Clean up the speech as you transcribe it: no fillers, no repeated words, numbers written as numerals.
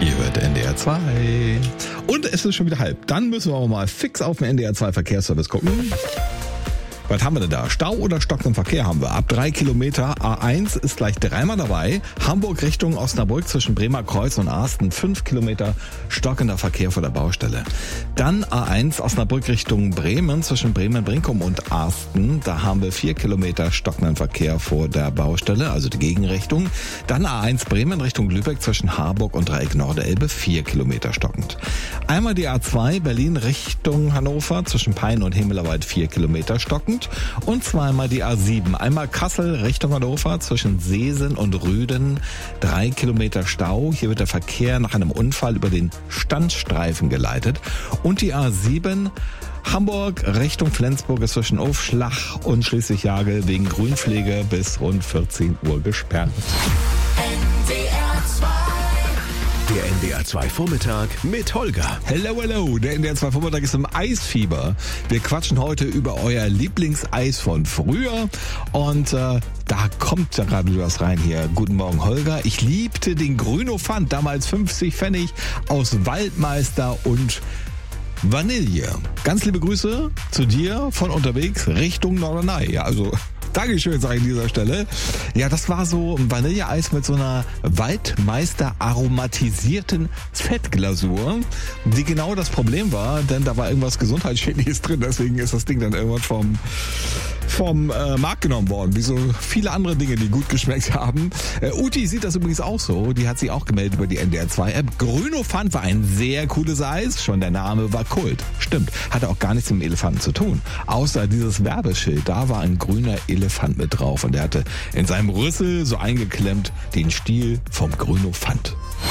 Ihr hört NDR 2. Und es ist schon wieder halb. Dann müssen wir auch mal fix auf den NDR 2 Verkehrsservice gucken. Was haben wir denn da? Stau oder stockenden Verkehr haben wir. Ab 3 Kilometer. A1 ist gleich dreimal dabei. Hamburg Richtung Osnabrück zwischen Bremer Kreuz und Arsten. 5 Kilometer stockender Verkehr vor der Baustelle. Dann A1 Osnabrück Richtung Bremen zwischen Bremen-Brinkum und Arsten. Da haben wir 4 Kilometer stockenden Verkehr vor der Baustelle, also die Gegenrichtung. Dann A1 Bremen Richtung Lübeck zwischen Harburg und Dreieck Nordelbe. 4 Kilometer stockend. Einmal die A2 Berlin Richtung Hannover zwischen Peine und Himmelarbeit 4 Kilometer stockend. Und zweimal die A7. Einmal Kassel Richtung Hannover zwischen Seesen und Rüden. 3 Kilometer Stau. Hier wird der Verkehr nach einem Unfall über den Standstreifen geleitet. Und die A7 Hamburg Richtung Flensburg ist zwischen Aufschlag und Schleswig-Jagel wegen Grünpflege bis rund 14 Uhr gesperrt. Der NDR 2 Vormittag mit Holger. Hello, hello. Der NDR 2 Vormittag ist im Eisfieber. Wir quatschen heute über euer Lieblingseis von früher. Und da kommt ja gerade was rein hier. Guten Morgen, Holger. Ich liebte den Grüno-Pfand, damals 50 Pfennig, aus Waldmeister und Vanille. Ganz liebe Grüße zu dir von unterwegs Richtung Norderney. Ja, also Dankeschön, sage ich an dieser Stelle. Ja, das war so ein Vanilleeis mit so einer Waldmeister aromatisierten Fettglasur, die genau das Problem war, denn da war irgendwas Gesundheitsschädliches drin, deswegen ist das Ding dann irgendwann vom Markt genommen worden, wie so viele andere Dinge, die gut geschmeckt haben. Uti sieht das übrigens auch so, die hat sich auch gemeldet über die NDR 2 App. Grüno-Pfand war ein sehr cooles Eis, schon der Name war Kult. Stimmt, hatte auch gar nichts mit dem Elefanten zu tun, außer dieses Werbeschild, da war ein grüner Elefant mit drauf und der hatte in seinem Rüssel so eingeklemmt den Stiel vom Grüno-Pfand.